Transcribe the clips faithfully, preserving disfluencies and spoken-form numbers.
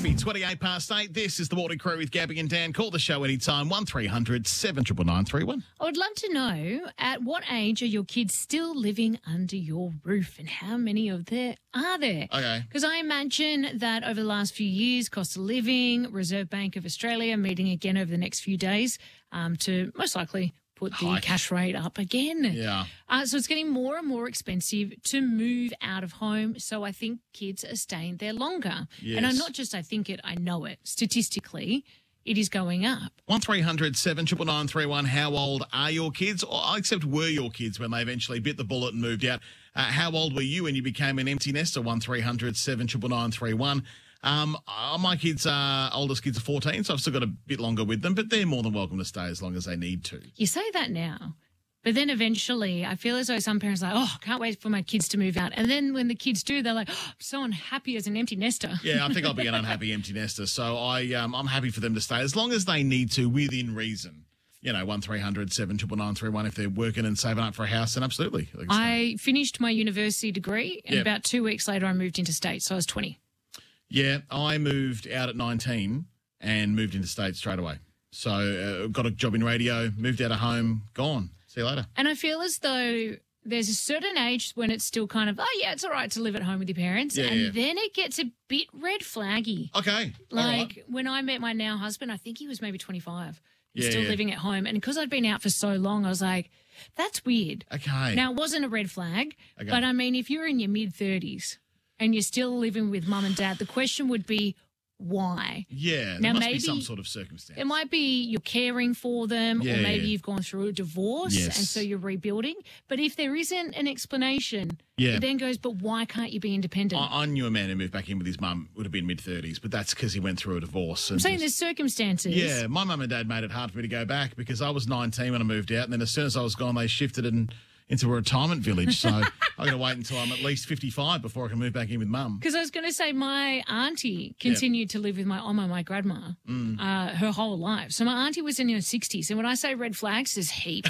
Be twenty-eight past eight. This is the Morning Crew with Gabby and Dan. Call the show anytime, one three hundred seven nine nine three one. I would love to know, at what age are your kids still living under your roof and how many of there are there? Okay. Because I imagine that over the last few years, cost of living, Reserve Bank of Australia meeting again over the next few days um, to most likely put the Hike. cash rate up again. Yeah. Uh, so it's getting more and more expensive to move out of home. So I think kids are staying there longer. Yes. And I'm not just I think it, I know it. Statistically, it is going up. one three hundred seven nine nine three one. How old are your kids? Or except were your kids when they eventually bit the bullet and moved out? Uh, how old were you when you became an empty nester? one three hundred seven nine nine three one. Um, uh, my kids are, oldest kids are fourteen, so I've still got a bit longer with them, but they're more than welcome to stay as long as they need to. You say that now, but then eventually I feel as though some parents are like, oh, I can't wait for my kids to move out. And then when the kids do, they're like, oh, I'm so unhappy as an empty nester. Yeah, I think I'll be an unhappy empty nester, so I, um, I'm happy for them to stay as long as they need to within reason. You know, one three hundred seven nine nine three one if they're working and saving up for a house, then absolutely. they can stay. I finished my university degree and Yep. about two weeks later I moved into States, so I was twenty. Yeah, I moved out at nineteen and moved into States straight away. So uh, got a job in radio, moved out of home, gone. See you later. And I feel as though there's a certain age when it's still kind of, oh, yeah, it's all right to live at home with your parents. Yeah, and yeah. then it gets a bit red flaggy. Okay, all Like right. when I met my now husband, I think he was maybe twenty-five. Yeah, still yeah. living at home. And because I'd been out for so long, I was like, that's weird. Okay. Now, it wasn't a red flag, Okay. but I mean, if you're in your mid-thirties and you're still living with mum and dad, the question would be, why? yeah, there Now, must maybe be some sort of circumstance. It might be you're caring for them, Yeah, or maybe yeah. you've gone through a divorce Yes. and so you're rebuilding. But if there isn't an explanation, Yeah. it then goes, but why can't you be independent? I, I knew a man who moved back in with his mum, would have been mid-thirties, but that's because he went through a divorce. And I'm saying just- there's circumstances. Yeah, my mum and dad made it hard for me to go back because I was nineteen when I moved out, and then as soon as I was gone, they shifted and into a retirement village. So I've got to wait until I'm at least fifty-five before I can move back in with mum. Because I was going to say my auntie continued to live with my oma, my grandma, Mm. uh, her whole life. So my auntie was in her sixties. And when I say red flags, there's heaps.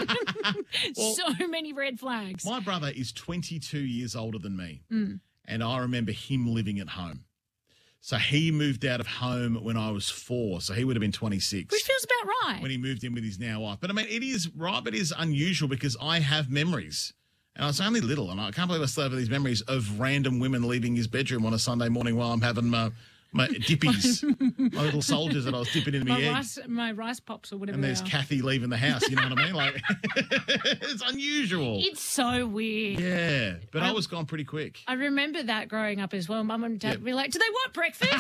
so many red flags. My brother is twenty-two years older than me, Mm. and I remember him living at home. So he moved out of home when I was four, so he would have been twenty-six. Which feels about right. when he moved in with his now wife. But I mean, it is right, but it is unusual because I have memories. And I was only little, and I can't believe I still have these memories of random women leaving his bedroom on a Sunday morning while I'm having my, my dippies, my little soldiers that I was dipping in my, my egg. rice, my rice pops or whatever. And there's they are. Kathy leaving the house, you know what I mean? Like, it's unusual. It's so weird. Yeah, but I Um, was gone pretty quick. I remember that growing up as well. Mum and dad Yep. would be like, do they want breakfast?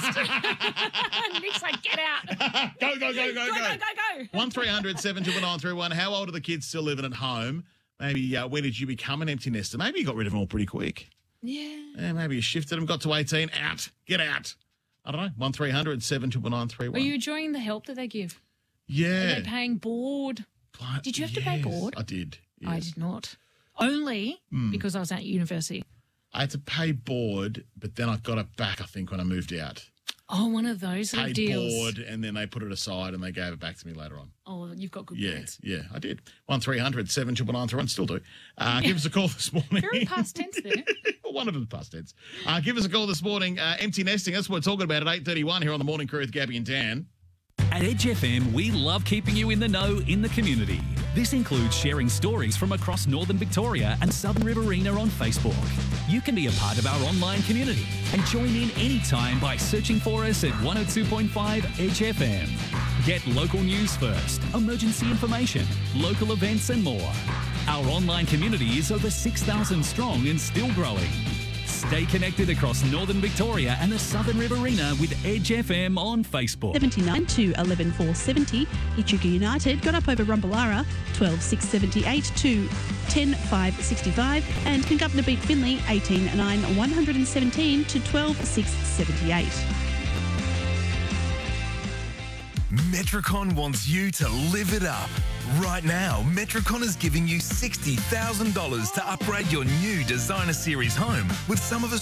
And Nick's like, get out. go, go, go, go, Go, go. go, go, go. one three hundred seven nine nine three one. How old are the kids still living at home? Maybe uh, when did you become an empty nester? Maybe you got rid of them all pretty quick. Yeah. Yeah, maybe you shifted them, got to eighteen, out, get out. I don't know, one three hundred seven nine nine three Are one. you enjoying the help that they give? Are Yeah. they paying board? Like, Did you have to pay yes, board? I did. I yes. did not. Only Hmm. because I was at university. I had to pay board, but then I got it back, I think, when I moved out. Oh, one of those little Paid deals. board, and then they put it aside and they gave it back to me later on. Oh, you've got good Yeah, grades. yeah, I did. one three hundred seven nine nine three one, still do. Uh, give us a call this morning. Very past tense there. Well, one of them past tense. Uh, give us a call this morning. Uh, empty nesting, that's what we're talking about at eight thirty-one here on the Morning Crew with Gabby and Dan. At Edge F M, we love keeping you in the know in the community. This includes sharing stories from across Northern Victoria and Southern Riverina on Facebook. You can be a part of our online community and join in anytime by searching for us at one oh two point five Edge F M. Get local news first, emergency information, local events and more. Our online community is over six thousand strong and still growing. Stay connected across Northern Victoria and the Southern Riverina with Edge F M on Facebook. seventy-nine to eleven four seventy. Echuca United got up over Rumballara, twelve six seventy-eight to ten five sixty-five. And Congupna beat Finley, eighteen nine one seventeen to twelve six seventy-eight. Metricon wants you to live it up. Right now, Metricon is giving you sixty thousand dollars to upgrade your new designer series home with some of